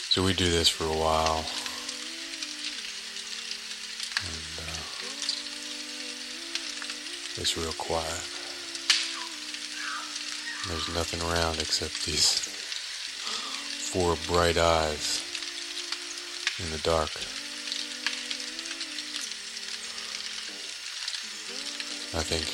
So we do this for a while, and it's real quiet. There's nothing around except these four bright eyes in the dark. I think